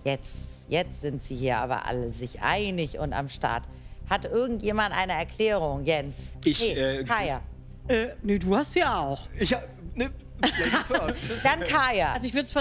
Jetzt sind sie hier aber alle sich einig und am Start. Hat irgendjemand eine Erklärung, Jens? Kaya. Nee, du hast ja auch. Ne, Lady first. Dann Kaya. Also ich würde es